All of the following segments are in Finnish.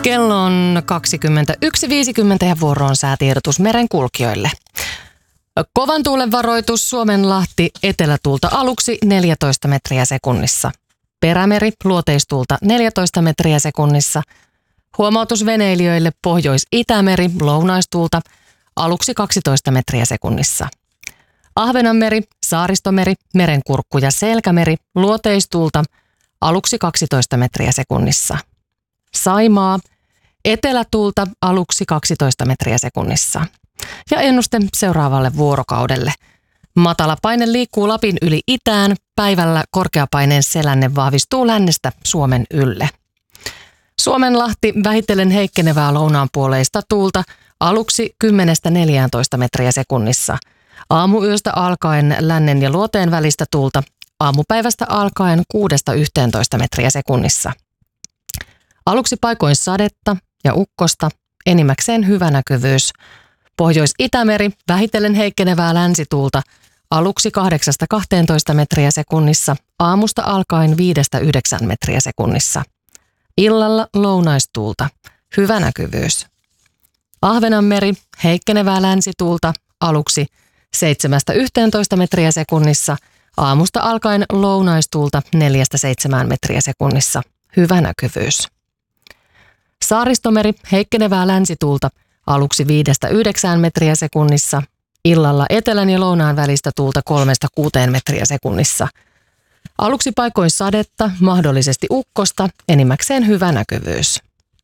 Kello on 21.50 ja vuoro on säätiedotus merenkulkijoille. Kovan tuulen varoitus Suomenlahti etelätuulta aluksi 14 metriä sekunnissa. Perämeri luoteistuulta 14 metriä sekunnissa. Huomautus veneilijöille Pohjois-Itämeri lounaistuulta aluksi 12 metriä sekunnissa. Ahvenanmeri, Saaristomeri, Merenkurkku ja Selkämeri luoteistuulta aluksi 12 metriä sekunnissa. Saimaa, etelätuulta aluksi 12 metriä sekunnissa. Ja ennuste seuraavalle vuorokaudelle. Matala paine liikkuu Lapin yli itään, päivällä korkeapaineen selänne vahvistuu lännestä Suomen ylle. Suomenlahti vähitellen heikkenevää lounaanpuoleista tuulta aluksi 10-14 metriä sekunnissa. Aamuyöstä alkaen lännen ja luoteen välistä tuulta, aamupäivästä alkaen 6-11 metriä sekunnissa. Aluksi paikoin sadetta ja ukkosta, enimmäkseen hyvä näkyvyys. Pohjois-Itämeri vähitellen heikkenevää länsituulta aluksi 8-12 metriä sekunnissa, aamusta alkaen 5-9 metriä sekunnissa. Illalla lounaistuulta, hyvä näkyvyys. Ahvenanmeri heikkenevää länsituulta aluksi 7-11 metriä sekunnissa, aamusta alkaen lounaistuulta 4-7 metriä sekunnissa, hyvä näkyvyys. Saaristomeri heikkenevää länsituulta aluksi 5-9 metriä sekunnissa, illalla etelän ja lounaan välistä tuulta 3-6 metriä sekunnissa. Aluksi paikoin sadetta, mahdollisesti ukkosta, enimmäkseen hyvä näkyvyys.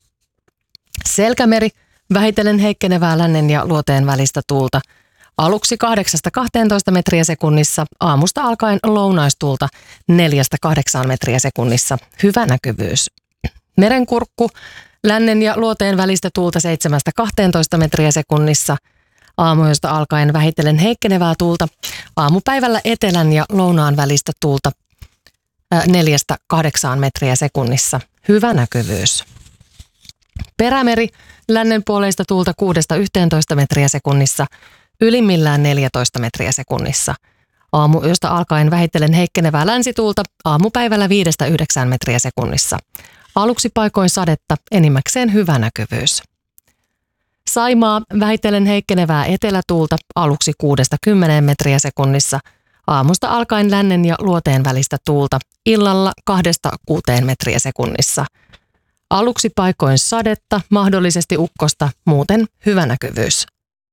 Selkämeri vähitellen heikkenevää lännen ja luoteen välistä tuulta aluksi 8-12 metriä sekunnissa, aamusta alkaen lounaistuulta 4-8 metriä sekunnissa, hyvä näkyvyys. Merenkurkku lännen ja luoteen välistä tuulta 7-12 metriä sekunnissa, aamuyöstä alkaen vähitellen heikkenevää tuulta, aamupäivällä etelän ja lounaan välistä tuulta 4-8 metriä sekunnissa, hyvä näkyvyys. Perämeri lännen puoleista tuulta 6-11 metriä sekunnissa, ylimmillään 14 metriä sekunnissa. Aamuyöstä alkaen vähitellen heikkenevää länsituulta, aamupäivällä 5-9 metriä sekunnissa. Aluksi paikoin sadetta, enimmäkseen hyvä näkyvyys. Saimaa vähitellen heikkenevää etelätuulta aluksi 6-10 metriä sekunnissa, aamusta alkaen lännen ja luoteen välistä tuulta, illalla 2-6 metriä sekunnissa. Aluksi paikoin sadetta, mahdollisesti ukkosta, muuten hyvä näkyvyys.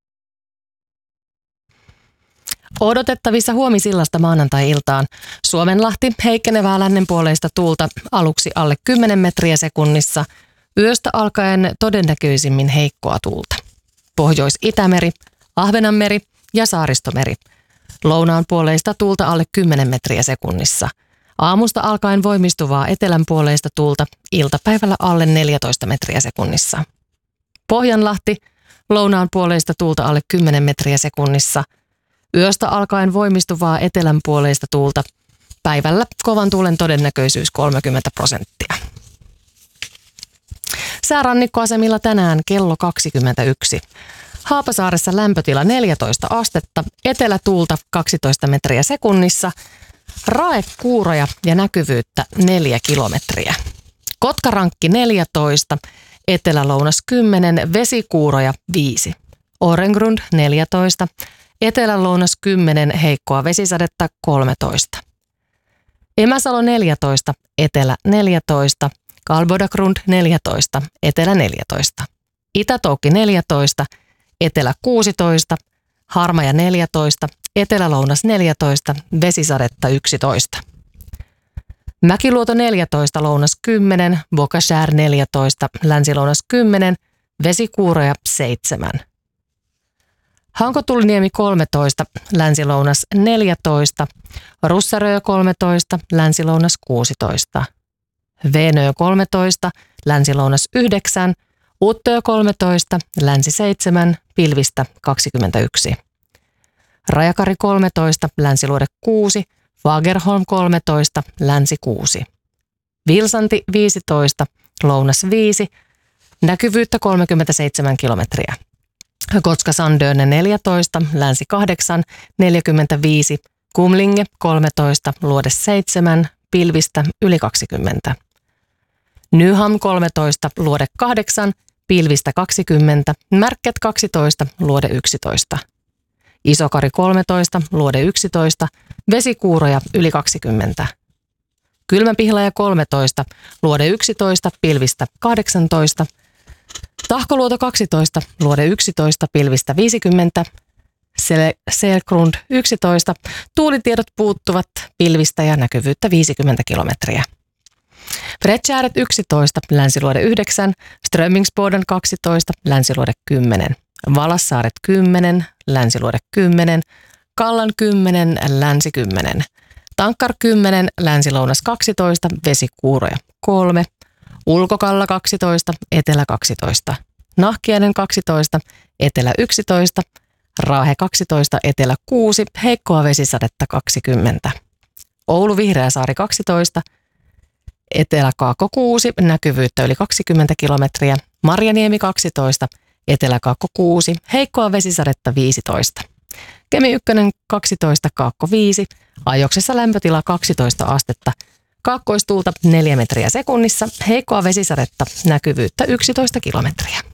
Odotettavissa huomisillasta maanantai-iltaan Suomenlahti heikkenevää lännenpuoleista tuulta aluksi alle 10 metriä sekunnissa, yöstä alkaen todennäköisimmin heikkoa tuulta. Pohjois-Itämeri, Ahvenanmeri ja Saaristomeri. Lounaanpuoleista tuulta alle 10 metriä sekunnissa. Aamusta alkaen voimistuvaa etelänpuoleista tuulta, iltapäivällä alle 14 metriä sekunnissa. Pohjanlahti, lounaanpuoleista tuulta alle 10 metriä sekunnissa. Yöstä alkaen voimistuvaa etelänpuoleista tuulta, päivällä kovan tuulen todennäköisyys 30%. Säärannikkoasemilla tänään kello 21. Haapasaaressa lämpötila 14 astetta, etelätuulta 12 metriä sekunnissa, raekuuroja ja näkyvyyttä 4 kilometriä. Kotkarankki 14, etelälounas 10, vesikuuroja 5. Orengrund 14, etelälounas 10, heikkoa vesisadetta 13. Emäsalo 14, etelä 14, Kalbodagrund 14, etelä 14. Itätoukki 14, etelä 16, Harmaja 14, etelälounas 14, vesisadetta 11. Mäkiluoto 14, lounas 10, Bokashär 14, länsilounas 10, vesikuuroja 7. Hankotuliniemi 13, länsilounas 14, Russarö 13, länsilounas 16. Veenö 13, länsilounas 9, Uttö 13, länsi 7, pilvistä 21. Rajakari 13, länsiluode 6, Fagerholm 13, länsi 6. Vilsanti 15, lounas 5, näkyvyyttä 37 kilometriä. Kotka-Sandöne 14, länsi 8, 45, Kumlinge 13, luode 7, pilvistä yli 20. Nyham 13, luode 8, pilvistä 20, Märket 12, luode 11. Isokari 13, luode 11, vesikuuroja yli 20. Kylmäpihlaja 13, luode 11, pilvistä 18. Tahkoluoto 12, luode 11, pilvistä 50. Selgrund 11, tuulitiedot puuttuvat, pilvistä ja näkyvyyttä 50 kilometriä. Fredskäret 11, länsiluode 9, Strömmingsboden 12, länsiluode 10. Valassaaret 10, länsiluode 10, Kallan 10, länsi 10. Tankkar 10, länsilounas 12, vesikuuroja 3. Ulkokalla 12, etelä 12. Nahkiainen 12, etelä 11. Raahe 12, etelä 6, heikkoa vesisadetta 20. Oulu Vihreäsaari 12, etelä-kaakko 6, näkyvyyttä yli 20 kilometriä. Marjaniemi 12, etelä-kaakko 6, heikkoa vesisadetta 15. Kemi 1 12, kaakko 5, ajoksessa lämpötila 12 astetta. Kaakkoistuulta 4 metriä sekunnissa, heikkoa vesisadetta, näkyvyyttä 11 kilometriä.